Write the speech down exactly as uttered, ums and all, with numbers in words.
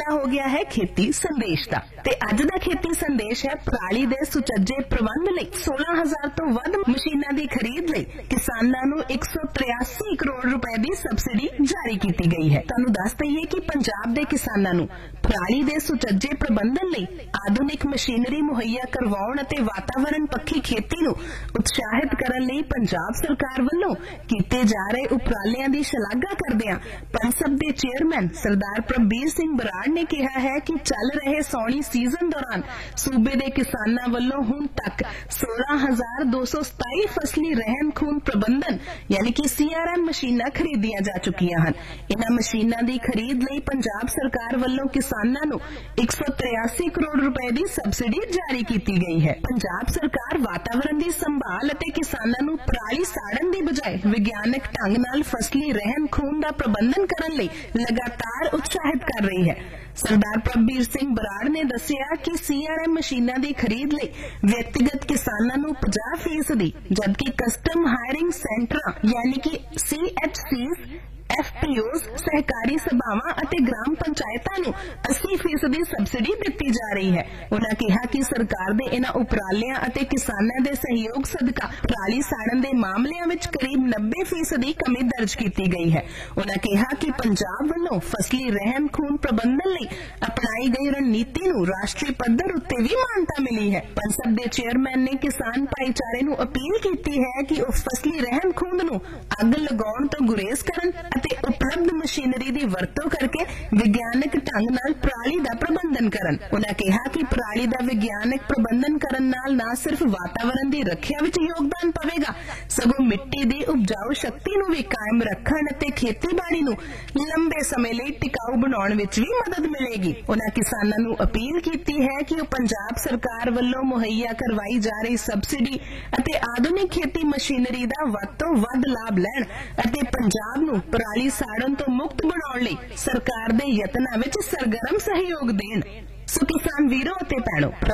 वेला हो गया है खेती संदेश का ते अज दा खेती संदेश है पराली दे सुचज्जे प्रबंध लई सोलह हजार तो वध मशीनां दी खरीद लई किसानां नूं एक सौ तिरासी करोड़ रुपए दी सबसिडी जारी की गई है। तुहानूं दस दईए कि पंजाब दे किसानां नूं पराली दे सुचज्जे प्रबंधन लई आधुनिक मशीनरी मुहैया करवाउण अते वातावरण पक्खी खेती नूं उत्साहित करन लई पंजाब सरकार वल्लों कीते जा रहे उपरालियां दी शलाघा करदिआं पंसद दे चेयरमैन सरदार प्रभबीर सिंह बराड़ ने कहा है कि चल रहे सौणी सीजन दौरान सूबे दे किसानां वल्लों हुण तक सोलह हजार दो सौ सताई फसली रहन खून प्रबंधन यानी कि सी आर एम मशीनां खरीदियां जा चुकियां हन। इन्हां मशीनां दी खरीद लई पंजाब सरकार वल्लों किसानां नूं एक सौ तिरासी करोड़ रुपए दी सबसिडी जारी की गई है। पंजाब सरकार वातावरण दी संभाल अते किसानां नूं पराली साड़न दी बजाय विग्यानक ढंग नाल फसली रहन खून दा प्रबंधन करन लई लगातार उत्साहित कर रही है। सरदार प्रभबीर सिंह बराड़ ने दस्सिया कि सी आर एम मशीनां दी खरीद लई व्यक्तिगत किसानां नूं पचास फीसदी जबकि कस्टम हायरिंग सेंटरां यानी कि C H seize F P Os सहकारी सभावां अते ग्राम पंचायतां नूं अस्सी फीसदी सबसिडी दित्ती जा रही है। उन्हां कहा कि सरकार दे इन्हां उपरालियां अते किसानां दे सहयोग सदका पराली साड़न दे मामलिਆਂ विच करीब नब्बे फीसदी कमी दर्ज की गई है। उन्हां कहा कि पंजाब वल्लों फसली रहन खून प्रबंधन लई अपनाई गई रणनीति नूं राष्ट्रीय पद्धर उत्ते भी मानता मिली है। पंसद दे चेयरमैन ने किसान भाईचारे नूं अपील की है कि ਉਹ फसली रहन खून नूं ਅੱਗ ਲਗਾਉਣ ਤੋਂ ਗੁਰੇਜ਼ ਕਰਨ ਅਤੇ उपलब्ध मशीनरी की वरतों करके विज्ञानक ढंग नाल पराली का प्रबंधन करन। उन्हें कहा कि पराली का विज्ञानक प्रबंधन करन नाल ना सिर्फ वातावरण की रखिया विच योगदान पवेगा सगों मिट्टी की उपजाऊ शक्ति नूं भी कायम रखण अते खेतीबाड़ी नूं लंबे समय लई टिकाऊ बनाउण विच भी मदद मिलेगी। उन्हें किसानां नूं अपील की है कि पंजाब सरकार वल्लों मुहैया करवाई जा रही सबसिडी अते आधुनिक खेती मशीनरी का वध तों वध लाभ लैण अते पंजाब नूं पराली साड़न तो मुक्त बनाउण लई सरकार दे यत्नां विच सरगर्म सहयोग देण। सो किसान वीरों अते भैणों